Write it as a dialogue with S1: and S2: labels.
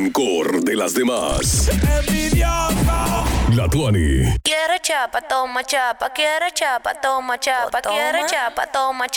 S1: rencor de las demás.
S2: Envidioso.
S1: La Tuani.
S3: Quiero chapa, toma chapa, quiero chapa, toma chapa, quiero chapa, toma chapa.